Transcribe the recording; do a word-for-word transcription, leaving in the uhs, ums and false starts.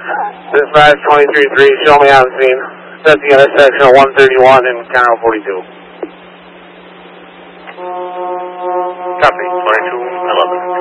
Dispatch twenty-three three, show me on scene. That's the intersection of one thirty-one and County forty-two. Copy, twenty-two eleven.